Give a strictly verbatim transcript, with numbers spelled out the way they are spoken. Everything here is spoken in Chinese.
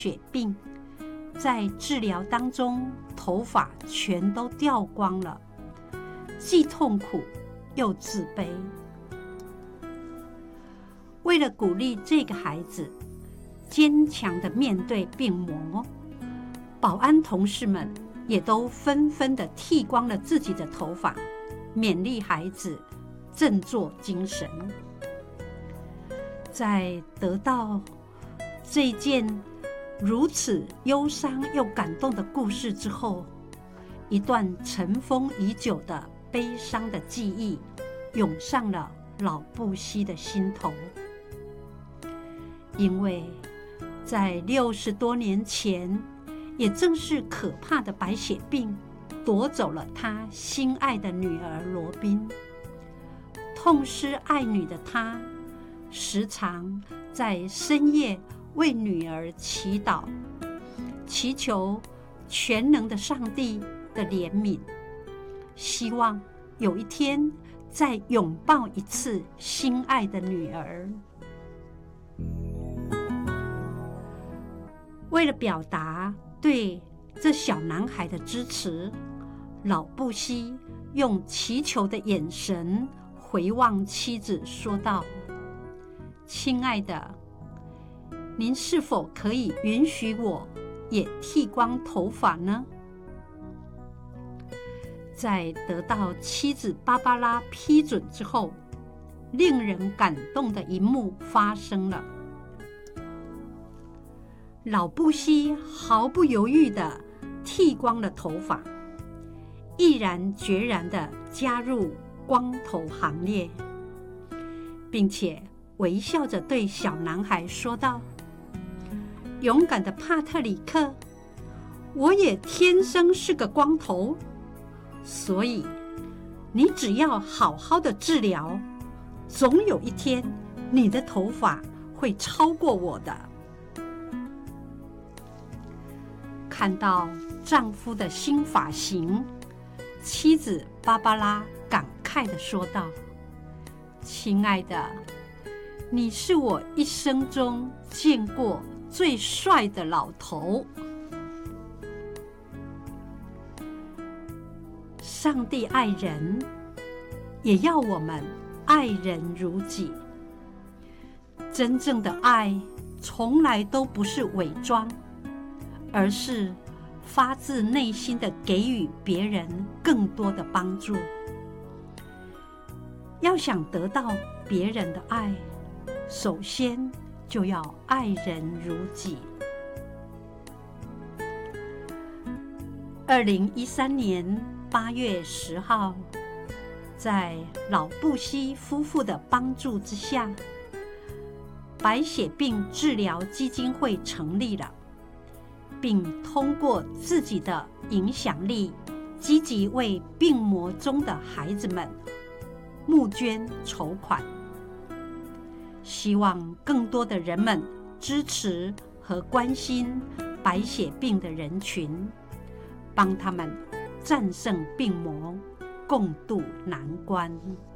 血病，在治疗当中头发全都掉光了，既痛苦又自卑。为了鼓励这个孩子坚强地面对病魔，保安同事们也都纷纷地剃光了自己的头发，勉励孩子振作精神。在得到这件如此忧伤又感动的故事之后，一段尘封已久的悲伤的记忆涌上了老布希的心头。因为在六十多年前，也正是可怕的白血病夺走了他心爱的女儿罗宾。痛失爱女的他，时常在深夜为女儿祈祷，祈求全能的上帝的怜悯，希望有一天再拥抱一次心爱的女儿。为了表达对这小男孩的支持，老布希用祈求的眼神回望妻子，说道：亲爱的，您是否可以允许我也剃光头发呢？在得到妻子芭芭拉批准之后，令人感动的一幕发生了。老布希毫不犹豫地剃光了头发，毅然决然地加入光头行列，并且微笑着对小男孩说道：勇敢的帕特里克，我也天生是个光头，所以你只要好好的治疗，总有一天你的头发会超过我的。看到丈夫的新发型，妻子芭芭拉感慨地说道：亲爱的，你是我一生中见过最帅的老头。上帝爱人，也要我们爱人如己。真正的爱从来都不是伪装，而是发自内心的给予别人更多的帮助。要想得到别人的爱，首先就要爱人如己。二零一三年八月十号，在老布希夫妇的帮助之下，白血病治疗基金会成立了，并通过自己的影响力，积极为病魔中的孩子们募捐筹款，希望更多的人们支持和关心白血病的人群，帮他们战胜病魔，共度难关。